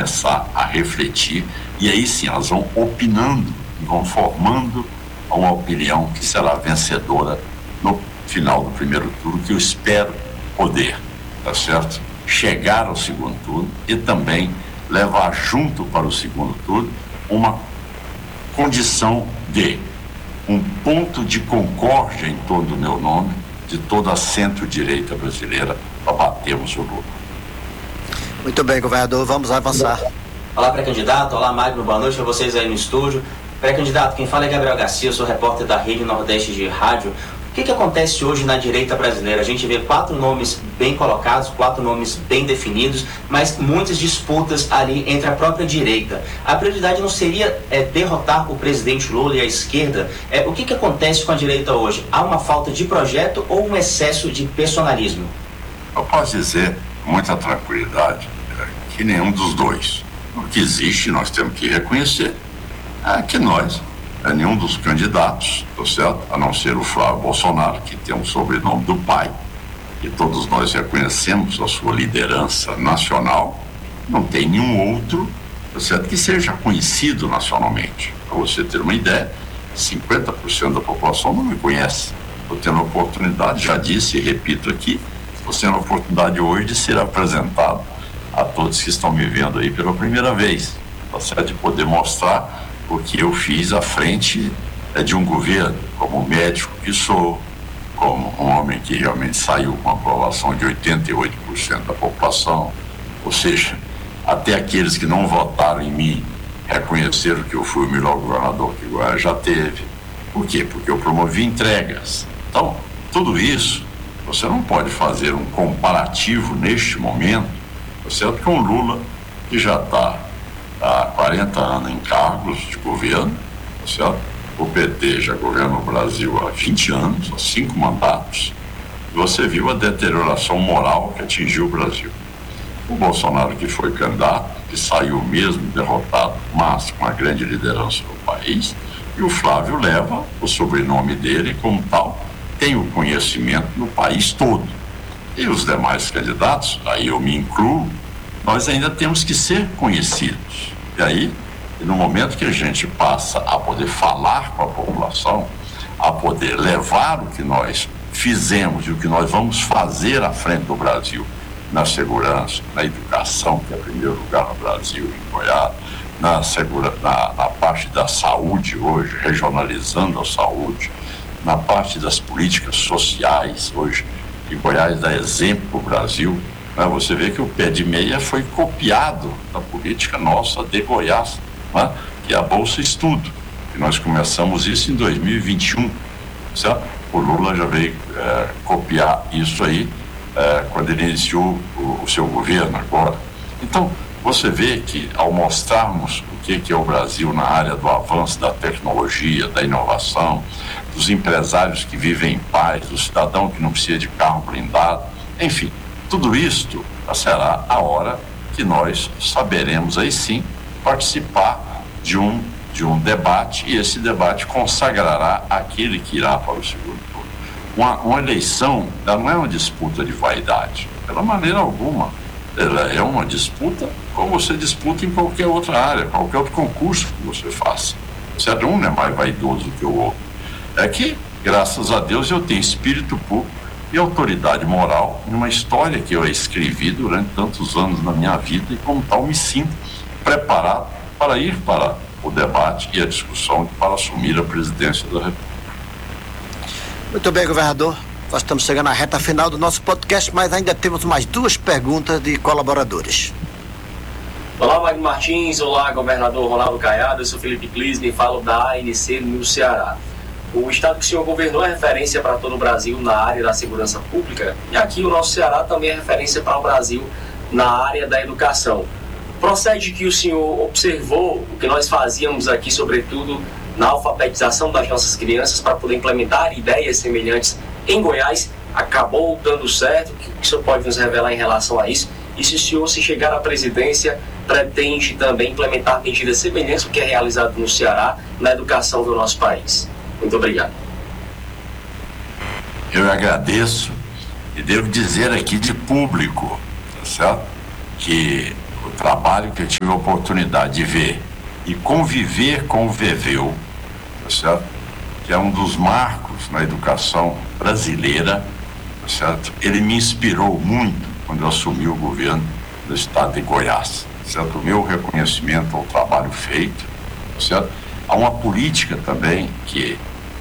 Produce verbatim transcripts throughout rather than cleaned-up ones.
começar a refletir, e aí sim elas vão opinando e vão formando uma opinião que será vencedora no final do primeiro turno, que eu espero poder, tá certo? Chegar ao segundo turno e também levar junto para o segundo turno uma condição de um ponto de concórdia em torno do meu nome, de toda a centro-direita brasileira, para batermos o Lula. Muito bem, governador, vamos avançar. Olá, pré-candidato. Olá, Magno. Boa noite a vocês aí no estúdio. Pré-candidato, quem fala é Gabriel Garcia, eu sou repórter da Rede Nordeste de Rádio. O que, que acontece hoje na direita brasileira? A gente vê quatro nomes bem colocados, quatro nomes bem definidos, mas muitas disputas ali entre a própria direita. A prioridade não seria é, derrotar o presidente Lula e a esquerda? É, o que, que acontece com a direita hoje? Há uma falta de projeto ou um excesso de personalismo? Eu posso dizer com muita tranquilidade que nenhum dos dois. O que existe, nós temos que reconhecer, é que nós, é nenhum dos candidatos, tá certo? A não ser o Flávio Bolsonaro, que tem um sobrenome do pai, e todos nós reconhecemos a sua liderança nacional, não tem nenhum outro, tá certo? Que seja conhecido nacionalmente. Para você ter uma ideia, cinquenta por cento da população não me conhece. Estou tendo a oportunidade, já disse e repito aqui, estou tendo a oportunidade hoje de ser apresentado a todos que estão me vendo aí pela primeira vez, tá certo? De poder mostrar o que eu fiz à frente é, de um governo, como médico que sou, como um homem que realmente saiu com a aprovação de oitenta e oito por cento da população, ou seja, até aqueles que não votaram em mim reconheceram que eu fui o melhor governador que Goiás já teve. Por quê? Porque eu promovi entregas. Então, tudo isso, você não pode fazer um comparativo neste momento, certo? Com o Lula, que já está há quarenta anos em cargos de governo, certo? O P T já governa o Brasil há vinte anos, há cinco mandatos, e você viu a deterioração moral que atingiu o Brasil. O Bolsonaro, que foi candidato, que saiu mesmo derrotado, mas com a grande liderança do país, e o Flávio leva o sobrenome dele como tal, tem o conhecimento no país todo. E os demais candidatos, aí eu me incluo, nós ainda temos que ser conhecidos. E aí, no momento que a gente passa a poder falar com a população, a poder levar o que nós fizemos e o que nós vamos fazer à frente do Brasil, na segurança, na educação, que é o primeiro lugar no Brasil, em Goiás, na, segura, na, na parte da saúde hoje, regionalizando a saúde, na parte das políticas sociais hoje, e Goiás dá exemplo para o Brasil, né? Você vê que o pé de meia foi copiado da política nossa de Goiás, né? Que é a Bolsa Estudo, e nós começamos isso em dois mil e vinte e um, certo? O Lula já veio é, copiar isso aí é, quando ele iniciou o, o seu governo agora. Então, você vê que ao mostrarmos o que, que é o Brasil na área do avanço da tecnologia, da inovação, dos empresários que vivem em paz, do cidadão que não precisa de carro blindado, enfim, tudo isto será a hora que nós saberemos aí sim participar de um, de um debate, e esse debate consagrará aquele que irá para o segundo turno. Uma, uma eleição, ela não é uma disputa de vaidade, pela maneira alguma. Ela é uma disputa como você disputa em qualquer outra área, qualquer outro concurso que você faça. Certo? Um não é mais vaidoso que o outro. É que, graças a Deus, eu tenho espírito público e autoridade moral numa história que eu escrevi durante tantos anos na minha vida, e como tal me sinto preparado para ir para o debate e a discussão para assumir a presidência da República. Muito bem, governador. Nós estamos chegando à reta final do nosso podcast, mas ainda temos mais duas perguntas de colaboradores. Olá, Magno Martins. Olá, governador Ronaldo Caiado. Eu sou Felipe Klisner e falo da A N C no Ceará. O estado que o senhor governou é referência para todo o Brasil na área da segurança pública, e aqui o nosso Ceará também é referência para o Brasil na área da educação. Procede que o senhor observou o que nós fazíamos aqui, sobretudo na alfabetização das nossas crianças, para poder implementar ideias semelhantes em Goiás, acabou dando certo? O que o senhor pode nos revelar em relação a isso? E se o senhor, se chegar à presidência, pretende também implementar medidas semelhantes ao que é realizado no Ceará na educação do nosso país? Muito obrigado. Eu agradeço e devo dizer aqui de público, tá certo? Que o trabalho que eu tive a oportunidade de ver e conviver com o Veveu, tá certo? Que é um dos marcos na educação brasileira, tá certo? Ele me inspirou muito quando eu assumi o governo do estado de Goiás, tá certo? O meu reconhecimento ao trabalho feito, tá certo? Há uma política também que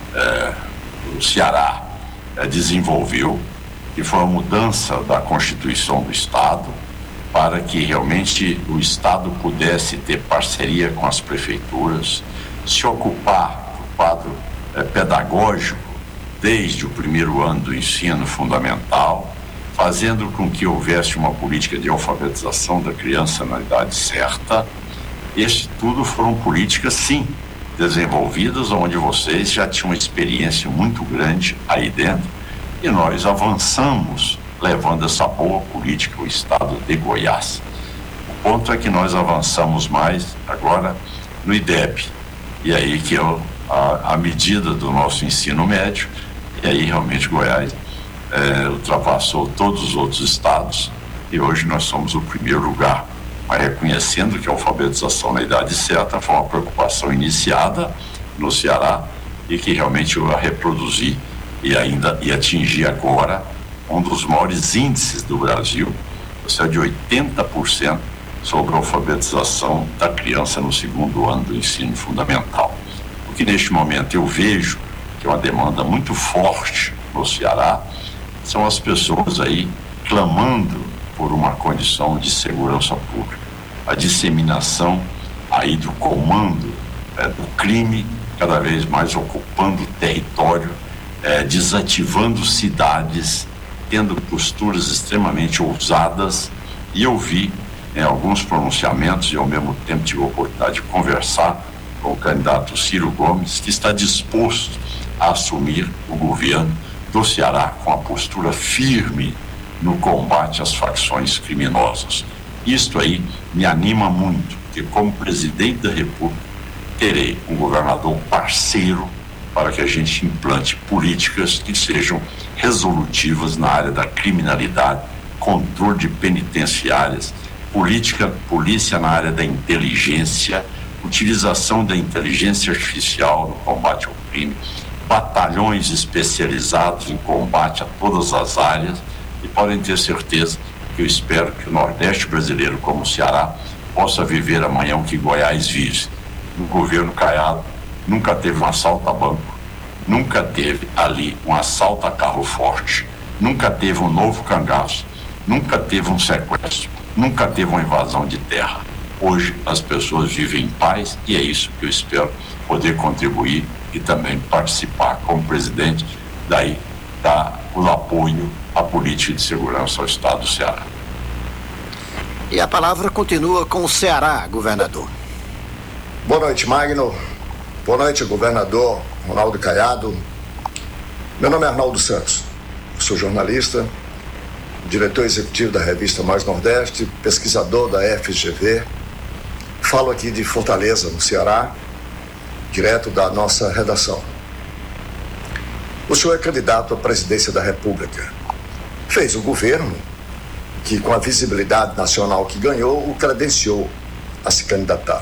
é, o Ceará é, desenvolveu, que foi a mudança da Constituição do Estado, para que realmente o Estado pudesse ter parceria com as prefeituras, se ocupar do quadro é, pedagógico desde o primeiro ano do ensino fundamental, fazendo com que houvesse uma política de alfabetização da criança na idade certa. Isso tudo foram políticas, sim, desenvolvidas, onde vocês já tinham uma experiência muito grande aí dentro, e nós avançamos levando essa boa política ao estado de Goiás. O ponto é que nós avançamos mais agora no I D E B, e aí que é a, a medida do nosso ensino médio, e aí realmente Goiás é, ultrapassou todos os outros estados, e hoje nós somos o primeiro lugar. Mas reconhecendo que a alfabetização na idade certa foi uma preocupação iniciada no Ceará e que realmente eu a reproduzi e ainda e atingir agora um dos maiores índices do Brasil, ou seja, de oitenta por cento sobre a alfabetização da criança no segundo ano do ensino fundamental. O que neste momento eu vejo que é uma demanda muito forte no Ceará são as pessoas aí clamando por uma condição de segurança pública. A disseminação aí do comando é, do crime cada vez mais ocupando o território, é, desativando cidades, tendo posturas extremamente ousadas, e eu vi é, alguns pronunciamentos e ao mesmo tempo tive a oportunidade de conversar com o candidato Ciro Gomes, que está disposto a assumir o governo do Ceará com a postura firme no combate às facções criminosas. Isto aí me anima muito, porque como presidente da República terei um governador parceiro para que a gente implante políticas que sejam resolutivas na área da criminalidade, controle de penitenciárias, política, polícia na área da inteligência, utilização da inteligência artificial no combate ao crime, batalhões especializados em combate a todas as áreas, e podem ter certeza que eu espero que o Nordeste brasileiro, como o Ceará, possa viver amanhã o que Goiás vive. No governo Caiado nunca teve um assalto a banco, nunca teve ali um assalto a carro forte, nunca teve um novo cangaço, nunca teve um sequestro, nunca teve uma invasão de terra. Hoje as pessoas vivem em paz e é isso que eu espero poder contribuir e também participar como presidente, daí dar o apoio à política de segurança ao estado do Ceará. E a palavra continua com o Ceará, governador. Boa noite, Magno. Boa noite, governador Ronaldo Caiado. Meu nome é Arnaldo Santos. Sou jornalista, diretor executivo da revista Mais Nordeste, pesquisador da F G V. Falo aqui de Fortaleza, no Ceará, direto da nossa redação. O senhor é candidato à presidência da República. Fez um governo que, com a visibilidade nacional que ganhou, o credenciou a se candidatar.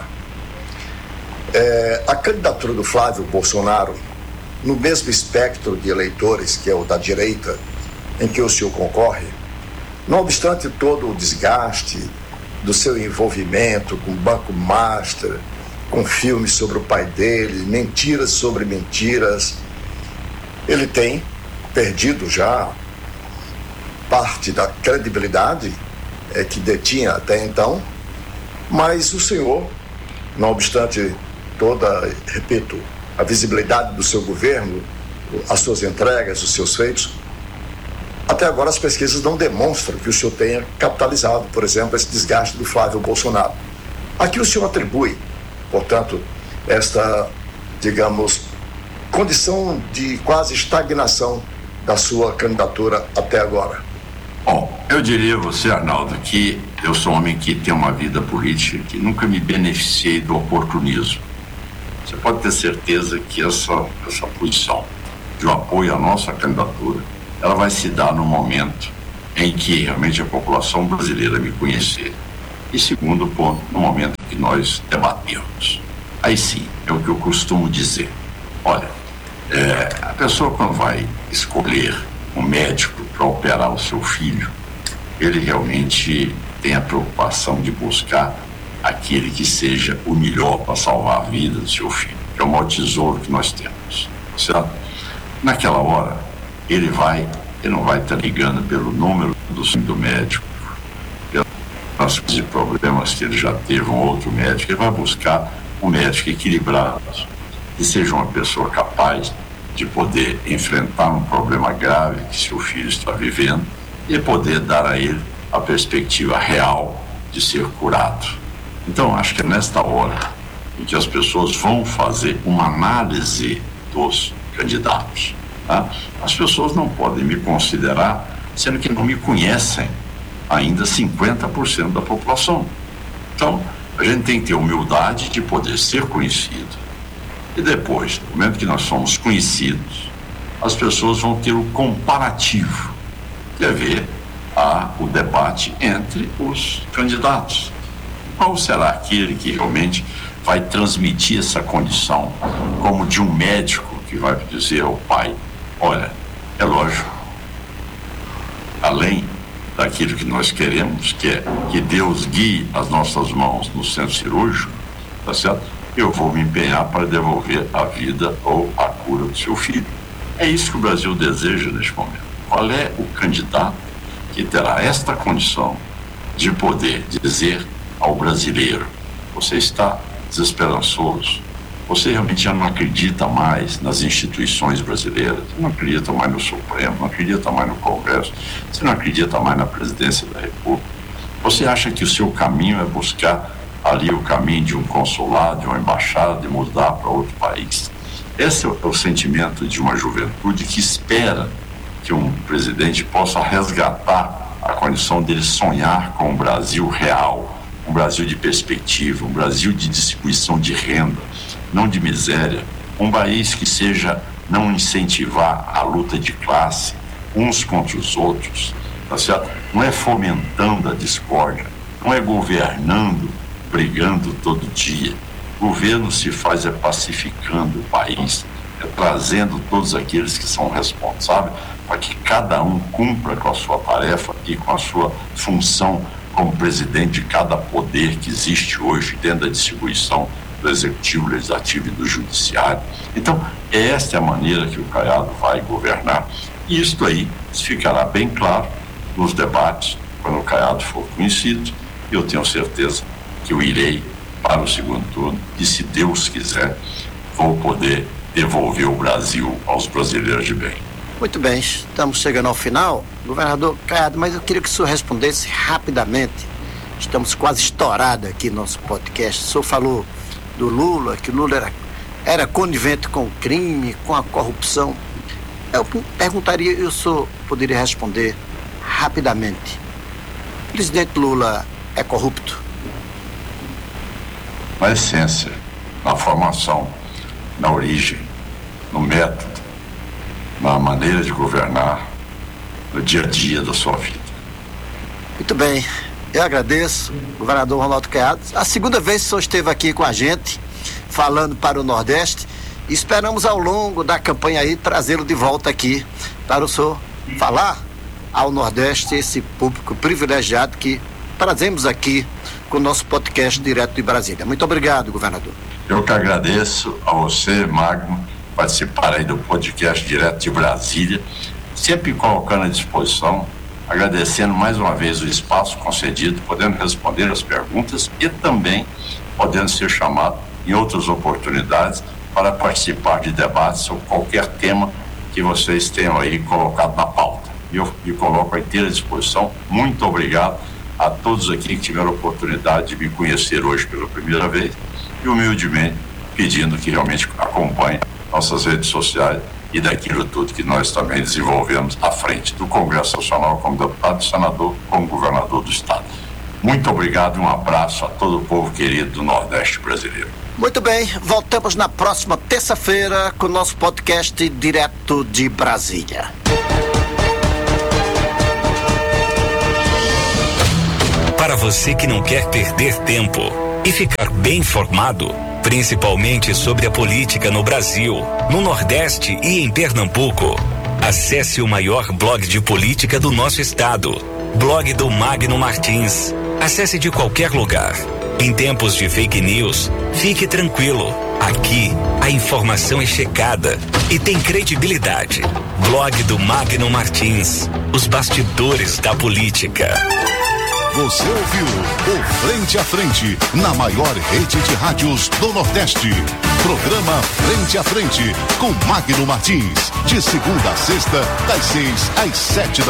É, a candidatura do Flávio Bolsonaro, no mesmo espectro de eleitores, que é o da direita, em que o senhor concorre, não obstante todo o desgaste do seu envolvimento com o Banco Master, com filmes sobre o pai dele, mentiras sobre mentiras, ele tem perdido já parte da credibilidade é, que detinha até então, mas o senhor, não obstante toda, repito, a visibilidade do seu governo, as suas entregas, os seus feitos, até agora as pesquisas não demonstram que o senhor tenha capitalizado, por exemplo, esse desgaste do Flávio Bolsonaro. A que o senhor atribui, portanto, esta, digamos, condição de quase estagnação da sua candidatura até agora? Bom, eu diria a você, Arnaldo, que eu sou um homem que tem uma vida política que nunca me beneficiei do oportunismo. Você pode ter certeza que essa, essa posição de apoio à nossa candidatura, ela vai se dar no momento em que realmente a população brasileira me conhecer. E segundo ponto, no momento que nós debatemos. Aí sim, é o que eu costumo dizer. Olha, é, a pessoa quando vai escolher um médico para operar o seu filho, ele realmente tem a preocupação de buscar aquele que seja o melhor para salvar a vida do seu filho, que é o maior tesouro que nós temos, certo? Naquela hora, ele vai, ele não vai estar ligando pelo número do, do médico, pelos problemas que ele já teve um outro médico, ele vai buscar um médico equilibrado, que seja uma pessoa capaz de poder enfrentar um problema grave que seu filho está vivendo e poder dar a ele a perspectiva real de ser curado. Então, acho que é nesta hora em que as pessoas vão fazer uma análise dos candidatos. Tá? As pessoas não podem me considerar, sendo que não me conhecem ainda cinquenta por cento da população. Então, a gente tem que ter humildade de poder ser conhecido. E depois, no momento que nós somos conhecidos, as pessoas vão ter o comparativo, que é ver a, o debate entre os candidatos. Qual será aquele que realmente vai transmitir essa condição, como de um médico que vai dizer ao pai, olha, é lógico, além daquilo que nós queremos, que é que Deus guie as nossas mãos no centro cirúrgico, tá certo? Eu vou me empenhar para devolver a vida ou a cura do seu filho. É isso que o Brasil deseja neste momento. Qual é o candidato que terá esta condição de poder dizer ao brasileiro, você está desesperançoso, você realmente já não acredita mais nas instituições brasileiras, você não acredita mais no Supremo, não acredita mais no Congresso, você não acredita mais na presidência da República, você acha que o seu caminho é buscar ali o caminho de um consulado, de uma embaixada, de mudar para outro país. Esse é o, é o sentimento de uma juventude que espera que um presidente possa resgatar a condição dele sonhar com um Brasil real, um Brasil de perspectiva, um Brasil de distribuição de renda, não de miséria, um país que seja não incentivar a luta de classe uns contra os outros, tá certo? Não é fomentando a discórdia, não é governando brigando todo dia. O governo se faz é pacificando o país, é trazendo todos aqueles que são responsáveis para que cada um cumpra com a sua tarefa e com a sua função como presidente de cada poder que existe hoje dentro da distribuição do Executivo, Legislativo e do Judiciário. Então, esta é a maneira que o Caiado vai governar. E isto aí ficará bem claro nos debates, quando o Caiado for conhecido, e eu tenho certeza que eu irei para o segundo turno e, se Deus quiser, vou poder devolver o Brasil aos brasileiros de bem. Muito bem, estamos chegando ao final. Governador Caiado, mas eu queria que o senhor respondesse rapidamente. Estamos quase estourados aqui no nosso podcast. O senhor falou do Lula, que o Lula era, era conivente com o crime, com a corrupção. Eu perguntaria e o senhor poderia responder rapidamente. O presidente Lula é corrupto? Na essência, na formação, na origem, no método, na maneira de governar, no dia a dia da sua vida. Muito bem, eu agradeço, governador Ronaldo Caiado. A segunda vez que o senhor esteve aqui com a gente, falando para o Nordeste, e esperamos ao longo da campanha aí trazê-lo de volta aqui para o senhor falar ao Nordeste, esse público privilegiado que trazemos aqui com o nosso podcast direto de Brasília. Muito obrigado, governador. Eu que agradeço a você, Magno, participar aí do podcast direto de Brasília, sempre colocando à disposição, agradecendo mais uma vez o espaço concedido, podendo responder as perguntas e também podendo ser chamado em outras oportunidades para participar de debates sobre qualquer tema que vocês tenham aí colocado na pauta. E eu me coloco à inteira disposição. Muito obrigado a todos aqui que tiveram a oportunidade de me conhecer hoje pela primeira vez e humildemente pedindo que realmente acompanhem nossas redes sociais e daquilo tudo que nós também desenvolvemos à frente do Congresso Nacional como deputado e senador, como governador do Estado. Muito obrigado e um abraço a todo o povo querido do Nordeste brasileiro. Muito bem, voltamos na próxima terça-feira com o nosso podcast direto de Brasília. Para você que não quer perder tempo e ficar bem informado, principalmente sobre a política no Brasil, no Nordeste e em Pernambuco, acesse o maior blog de política do nosso estado, blog do Magno Martins. Acesse de qualquer lugar. Em tempos de fake news, fique tranquilo. Aqui, a informação é checada e tem credibilidade. Blog do Magno Martins. Os bastidores da política. Você ouviu o Frente a Frente, na maior rede de rádios do Nordeste. Programa Frente a Frente, com Magno Martins. De segunda a sexta, das seis às sete da